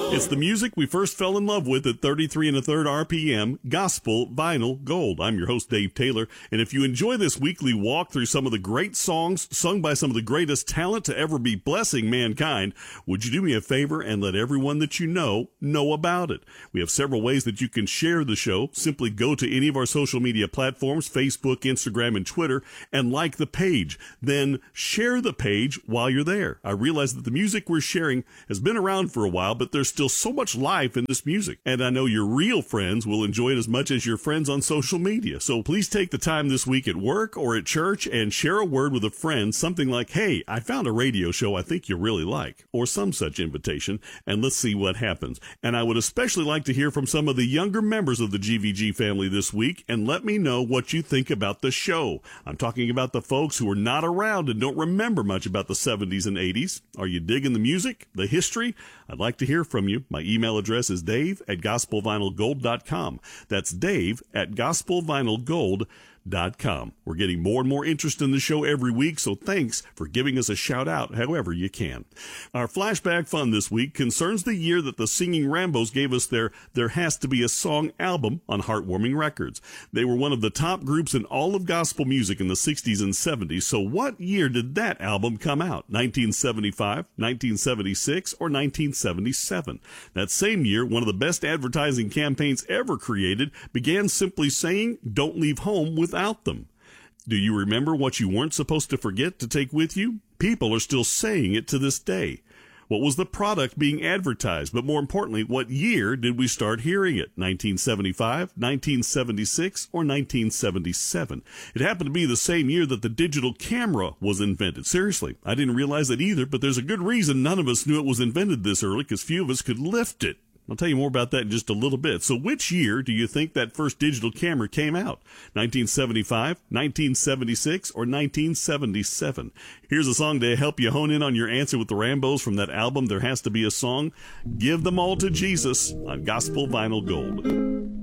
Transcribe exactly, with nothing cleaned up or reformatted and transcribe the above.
It's the music we first fell in love with at thirty-three and a third R P M, Gospel Vinyl Gold. I'm your host, Dave Taylor, and if you enjoy this weekly walk through some of the great songs sung by some of the greatest talent to ever be blessing mankind, would you do me a favor and let everyone that you know know about it? We have several ways that you can share the show. Simply go to any of our social media platforms, Facebook, Instagram, and Twitter, and like the page. Then share the page while you're there. I realize that the music we're sharing has been around for a while, but there's still so much life in this music. And I know your real friends will enjoy it as much as your friends on social media. So please take the time this week at work or at church and share a word with a friend, something like, hey, I found a radio show I think you'll really like, or some such invitation, and let's see what happens. And I would especially like to hear from some of the younger members of the G V G family this week, and let me know what you think about the show. I'm talking about the folks who are not around and don't remember much about the seventies and eighties. Are you digging the music, the history? I'd like to hear from you. My email address is dave at gospel vinyl gold dot com. That's dave at gospel vinyl gold dot com. We're getting more and more interest in the show every week, so thanks for giving us a shout out however you can. Our flashback fun this week concerns the year that the Singing Rambos gave us their There Has to Be a Song album on Heartwarming Records. They were one of the top groups in all of gospel music in the sixties and seventies, so what year did that album come out? nineteen seventy-five, nineteen seventy-six, or nineteen seventy-seven? That same year, one of the best advertising campaigns ever created began simply saying, "Don't leave home without them." Do you remember what you weren't supposed to forget to take with you? People are still saying it to this day. What was the product being advertised? But more importantly, what year did we start hearing it? nineteen seventy-five, nineteen seventy-six, or nineteen seventy-seven? It happened to be the same year that the digital camera was invented. Seriously, I didn't realize that either, but there's a good reason none of us knew it was invented this early, because few of us could lift it. I'll tell you more about that in just a little bit. So which year do you think that first digital camera came out? nineteen seventy-five, nineteen seventy-six, or nineteen seventy-seven? Here's a song to help you hone in on your answer with the Rambos from that album, There Has to Be a Song. Give them all to Jesus on Gospel Vinyl Gold.